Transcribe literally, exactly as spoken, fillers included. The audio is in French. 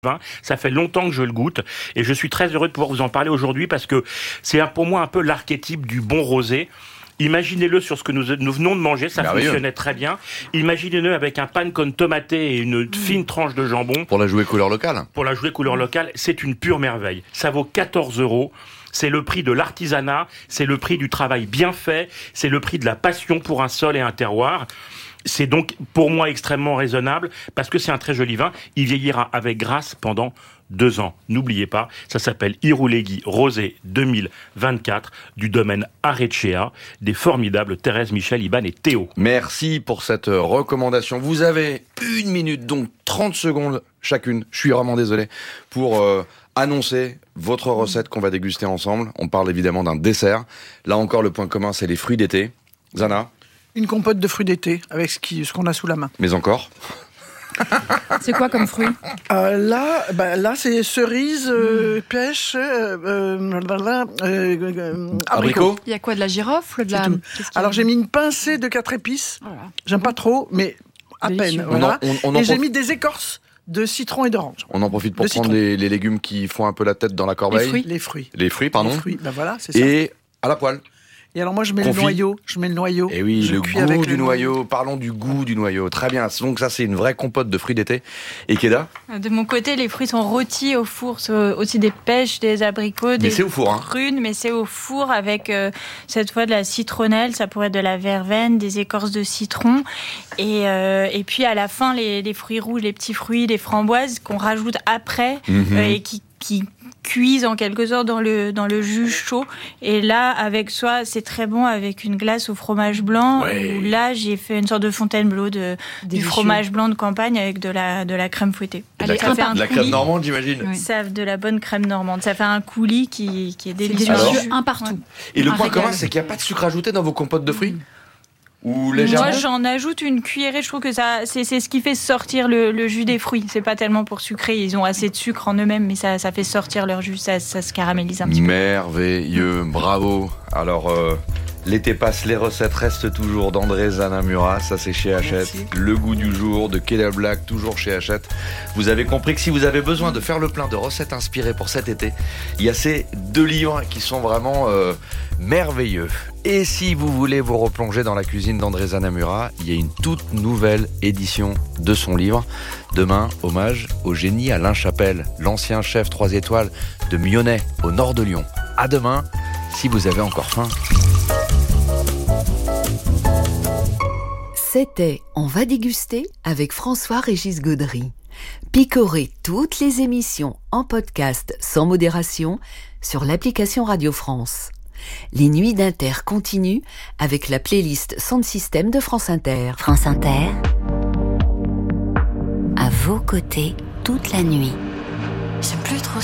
vin. Ça fait longtemps que je le goûte et je suis très heureux de pouvoir vous en parler aujourd'hui parce que c'est pour moi un peu l'archétype du bon rosé. Imaginez-le sur ce que nous, nous venons de manger, ça Merveilleux. fonctionnait très bien. Imaginez-le avec un pan con tomaté et une mmh. fine tranche de jambon. Pour la jouer couleur locale. Pour la jouer couleur locale, c'est une pure merveille. Ça vaut quatorze euros. C'est le prix de l'artisanat, c'est le prix du travail bien fait, c'est le prix de la passion pour un sol et un terroir. C'est donc pour moi extrêmement raisonnable parce que c'est un très joli vin. Il vieillira avec grâce pendant deux ans. N'oubliez pas, ça s'appelle Irouléguy Rosé deux mille vingt-quatre du domaine Arrechea des formidables Thérèse, Michel, Iban et Théo. Merci pour cette recommandation. Vous avez une minute, donc trente secondes chacune. Je suis vraiment désolé pour euh, annoncer votre recette qu'on va déguster ensemble. On parle évidemment d'un dessert. Là encore, le point commun, c'est les fruits d'été. Zana ? Une compote de fruits d'été, avec ce, qui, ce qu'on a sous la main. Mais encore ? C'est quoi comme fruit ? euh, Là, bah, là c'est cerise, euh, mmh. pêche, euh, euh, euh, euh, abricot. Il y a quoi, de la girofle, de la... Alors j'ai mis une pincée de quatre épices. Voilà. J'aime pas trop, mais à Délicieux. peine. Voilà. On en, on, on Et j'ai prof... mis des écorces de citron et d'orange. On en profite pour prendre les, les légumes qui font un peu la tête dans la corbeille. Les fruits. Les fruits. Les fruits, pardon. Les fruits. Ben voilà, c'est ça. Et à la poêle. Et alors moi je mets Confit. le noyau, je mets le noyau. Et oui, je le cuis goût avec du noyau. noyau. Parlons du goût du noyau. Très bien. Donc ça c'est une vraie compote de fruits d'été. Et Keda ? De mon côté, les fruits sont rôtis au four, c'est aussi des pêches, des abricots, des mais c'est au four, hein. prunes, mais c'est au four avec euh, cette fois de la citronnelle, ça pourrait être de la verveine, des écorces de citron, et euh, et puis à la fin les, les fruits rouges, les petits fruits, les framboises qu'on rajoute après mm-hmm. euh, et qui qui cuisent en quelque sorte dans le dans le jus chaud. Et là, avec soi, c'est très bon avec une glace au fromage blanc. Ouais. Où là, j'ai fait une sorte de Fontainebleau de du fromage blanc de campagne avec de la de la crème fouettée. De la, crème, de la crème normande, j'imagine. Oui. Ça de la bonne crème normande. Ça fait un coulis qui qui est délicieux. Alors, un partout. Ouais. Et le un point régal. commun, c'est qu'il n'y a pas de sucre ajouté dans vos compotes de fruits. Ou légèrement. Moi, j'en ajoute une cuillerée. Je trouve que ça, c'est, c'est ce qui fait sortir le, le jus des fruits. C'est pas tellement pour sucrer. Ils ont assez de sucre en eux-mêmes, mais ça, ça fait sortir leur jus. Ça, ça se caramélise un petit Merveilleux, peu. Bravo. Alors, euh, l'été passe, les recettes restent toujours d'André Zana Murat. Ça, c'est chez Hachette. Merci. Le goût du jour de Keda Black, toujours chez Hachette. Vous avez compris que si vous avez besoin de faire le plein de recettes inspirées pour cet été, il y a ces deux livres qui sont vraiment euh, merveilleux. Et si vous voulez vous replonger dans la cuisine d'André Zana Murat, il y a une toute nouvelle édition de son livre. Demain, hommage au génie Alain Chapelle, l'ancien chef trois étoiles de Myonnais, au nord de Lyon. À demain, si vous avez encore faim. C'était On va déguster avec François-Régis Gaudry. Picorez toutes les émissions en podcast sans modération sur l'application Radio France. Les nuits d'Inter continuent avec la playlist Sound System de France Inter. France Inter, à vos côtés toute la nuit. J'aime plus trop